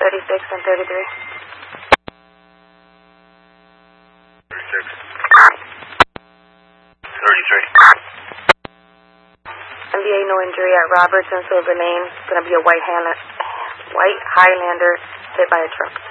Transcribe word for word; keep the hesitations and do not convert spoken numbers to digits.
thirty-six and thirty-three. thirty-six. thirty-three. M B A no injury at Robertson Silver Lane. It's going to be a white, Highlander, white Highlander hit by a truck.